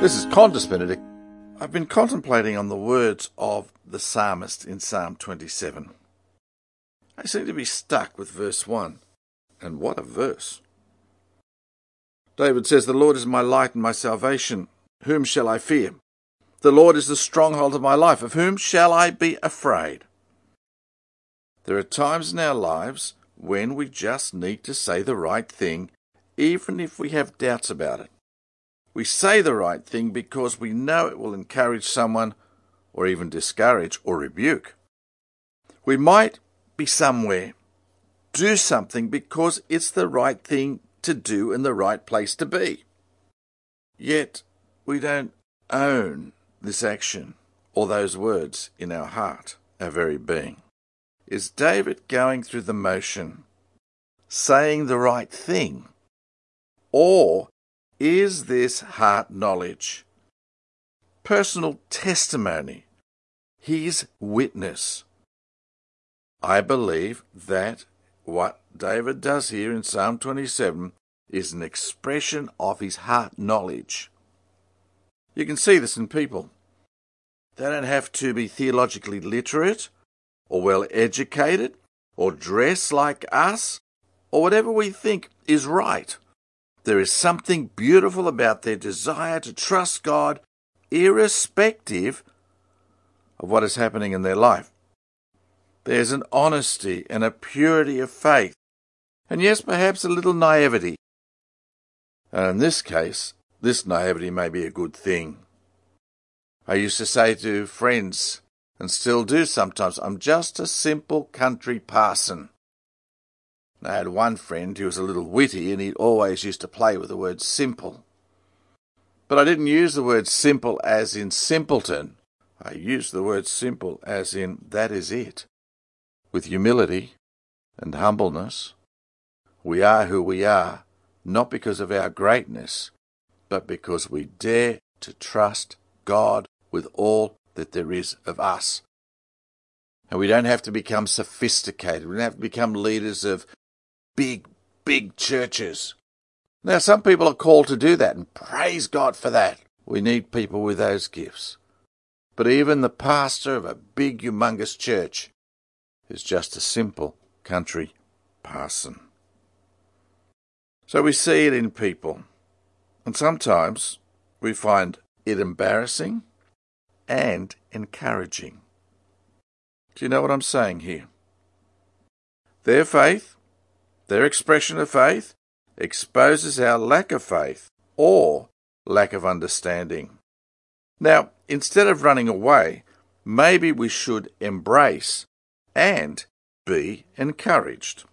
This is Qantas Benedict. I've been contemplating on the words of the psalmist in Psalm 27. I seem to be stuck with verse 1. And what a verse. David says, "The Lord is my light and my salvation. Whom shall I fear? The Lord is the stronghold of my life. Of whom shall I be afraid?" There are times in our lives when we just need to say the right thing, even if we have doubts about it. We say the right thing because we know it will encourage someone, or even discourage or rebuke. We might be somewhere, do something because it's the right thing to do and the right place to be. Yet we don't own this action or those words in our heart, our very being. Is David going through the motion, saying the right thing, or is this heart knowledge, personal testimony, his witness? I believe that what David does here in Psalm 27 is an expression of his heart knowledge. You can see this in people. They don't have to be theologically literate or well educated or dress like us or whatever we think is right. There is something beautiful about their desire to trust God irrespective of what is happening in their life. There's an honesty and a purity of faith, and yes, perhaps a little naivety. And in this case, this naivety may be a good thing. I used to say to friends, and still do sometimes, "I'm just a simple country parson." I had one friend who was a little witty, and he always used to play with the word simple. But I didn't use the word simple as in simpleton. I used the word simple as in that is it. With humility and humbleness, we are who we are, not because of our greatness, but because we dare to trust God with all that there is of us. And we don't have to become sophisticated. We don't have to become leaders of big churches. Now, some people are called to do that, and praise God for that. We need people with those gifts. But even the pastor of a big, humongous church is just a simple country parson. So we see it in people, and sometimes we find it embarrassing and encouraging. Do you know what I'm saying here? Their faith, their expression of faith, exposes our lack of faith or lack of understanding. Now, instead of running away, maybe we should embrace and be encouraged.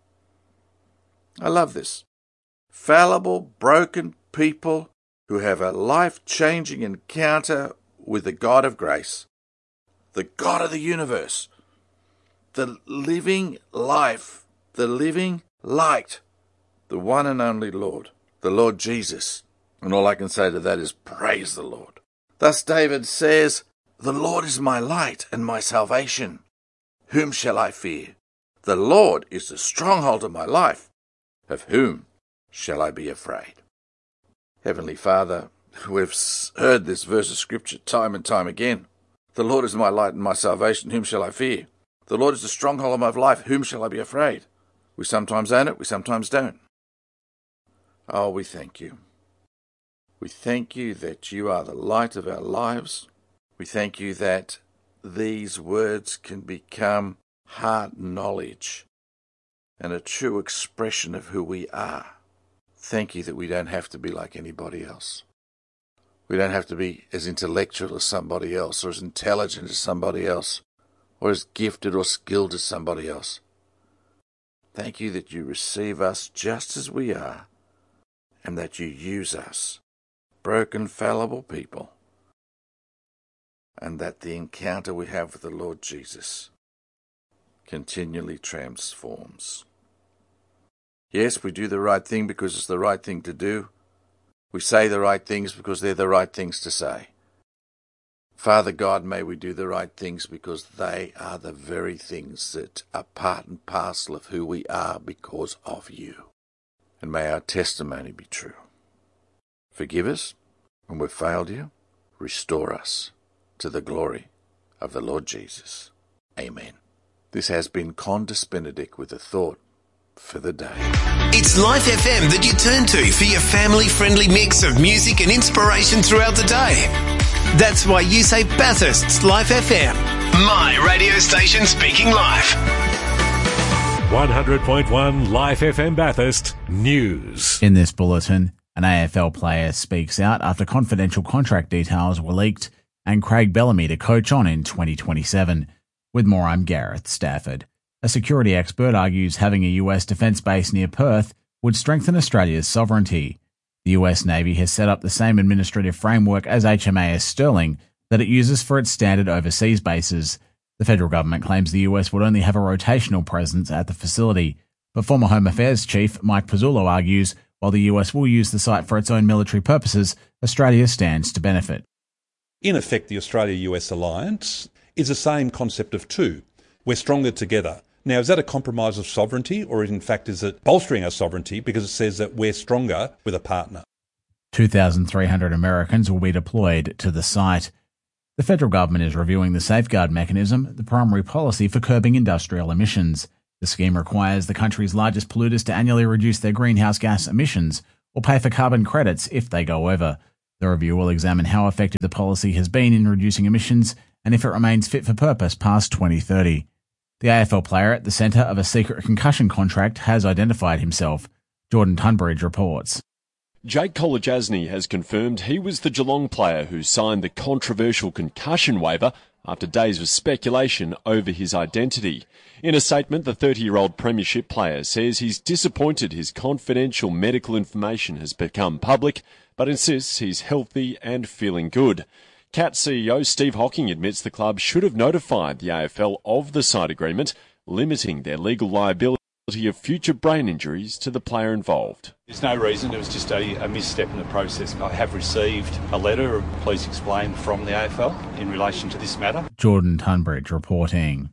I love this. Fallible, broken people who have a life-changing encounter with the God of grace, the God of the universe, the living life, the living light, the one and only Lord, the Lord Jesus. And all I can say to that is praise the Lord. Thus David says, "The Lord is my light and my salvation. Whom shall I fear? The Lord is the stronghold of my life. Of whom shall I be afraid?" Heavenly Father, we've heard this verse of Scripture time and time again. The Lord is my light and my salvation. Whom shall I fear? The Lord is the stronghold of my life. Whom shall I be afraid? We sometimes own it, we sometimes don't. Oh, we thank you. We thank you that you are the light of our lives. We thank you that these words can become heart knowledge and a true expression of who we are. Thank you that we don't have to be like anybody else. We don't have to be as intellectual as somebody else, or as intelligent as somebody else, or as gifted or skilled as somebody else. Thank you that you receive us just as we are, and that you use us, broken, fallible people, and that the encounter we have with the Lord Jesus continually transforms. Yes, we do the right thing because it's the right thing to do. We say the right things because they're the right things to say. Father God, may we do the right things because they are the very things that are part and parcel of who we are because of you. And may our testimony be true. Forgive us When we've failed you, restore us to the glory of the Lord Jesus. Amen. This has been Condis Benedict with a thought for the day. It's Life FM that you turn to for your family-friendly mix of music and inspiration throughout the day. That's why you say Bathurst's Life FM. My radio station speaking life. 100.1 Life FM Bathurst News. In this bulletin, an AFL player speaks out after confidential contract details were leaked, and Craig Bellamy to coach on in 2027. With more, I'm Gareth Stafford. A security expert argues having a US defence base near Perth would strengthen Australia's sovereignty. The US Navy has set up the same administrative framework as HMAS Sterling that it uses for its standard overseas bases. The federal government claims the US would only have a rotational presence at the facility, but former Home Affairs Chief Mike Pizzullo argues while the US will use the site for its own military purposes, Australia stands to benefit. In effect, the Australia-US alliance is the same concept of two. We're stronger together. Now, is that a compromise of sovereignty, or in fact is it bolstering our sovereignty because it says that we're stronger with a partner? 2,300 Americans will be deployed to the site. The federal government is reviewing the safeguard mechanism, the primary policy for curbing industrial emissions. The scheme requires the country's largest polluters to annually reduce their greenhouse gas emissions or pay for carbon credits if they go over. The review will examine how effective the policy has been in reducing emissions and if it remains fit for purpose past 2030. The AFL player at the centre of a secret concussion contract has identified himself. Jordan Tunbridge reports. Jake Kolodjasny has confirmed he was the Geelong player who signed the controversial concussion waiver after days of speculation over his identity. In a statement, the 30-year-old premiership player says he's disappointed his confidential medical information has become public, but insists he's healthy and feeling good. CAT CEO Steve Hocking admits the club should have notified the AFL of the side agreement, limiting their legal liability of future brain injuries to the player involved. There's no reason, it was just a misstep in the process. I have received a letter, please explain, from the AFL in relation to this matter. Jordan Tunbridge reporting.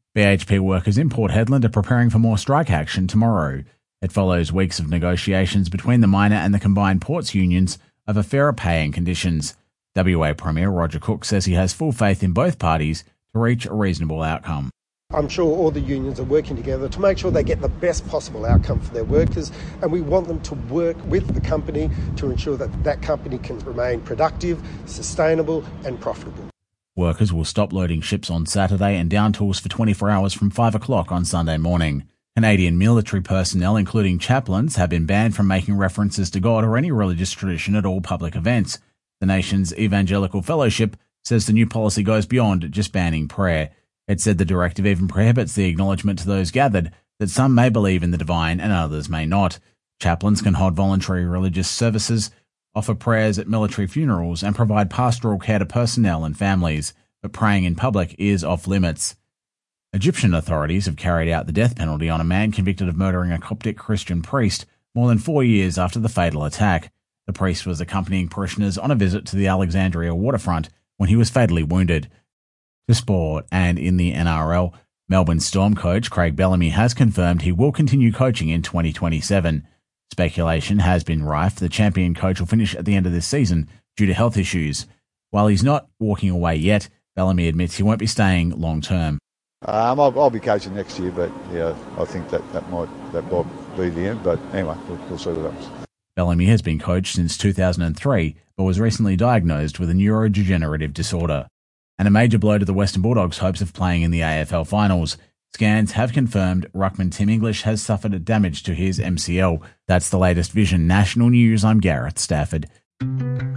BHP workers in Port Hedland are preparing for more strike action tomorrow. It follows weeks of negotiations between the miner and the combined ports unions over fairer pay and conditions. WA Premier Roger Cook says he has full faith in both parties to reach a reasonable outcome. I'm sure all the unions are working together to make sure they get the best possible outcome for their workers, and we want them to work with the company to ensure that that company can remain productive, sustainable and profitable. Workers will stop loading ships on Saturday and down tools for 24 hours from 5 o'clock on Sunday morning. Canadian military personnel, including chaplains, have been banned from making references to God or any religious tradition at all public events. The nation's Evangelical Fellowship says the new policy goes beyond just banning prayer. It said the directive even prohibits the acknowledgement to those gathered that some may believe in the divine and others may not. Chaplains can hold voluntary religious services, offer prayers at military funerals, and provide pastoral care to personnel and families, but praying in public is off limits. Egyptian authorities have carried out the death penalty on a man convicted of murdering a Coptic Christian priest more than 4 years after the fatal attack. The priest was accompanying parishioners on a visit to the Alexandria waterfront when he was fatally wounded. To sport, and in the NRL, Melbourne Storm coach Craig Bellamy has confirmed he will continue coaching in 2027. Speculation has been rife the champion coach will finish at the end of this season due to health issues. While he's not walking away yet, Bellamy admits he won't be staying long term. I'll be coaching next year, but yeah, I think that might be the end. But anyway, we'll see what happens. Bellamy has been coached since 2003, but was recently diagnosed with a neurodegenerative disorder. And a major blow to the Western Bulldogs' hopes of playing in the AFL finals. Scans have confirmed ruckman Tim English has suffered damage to his MCL. That's the latest Vision National News. I'm Gareth Stafford.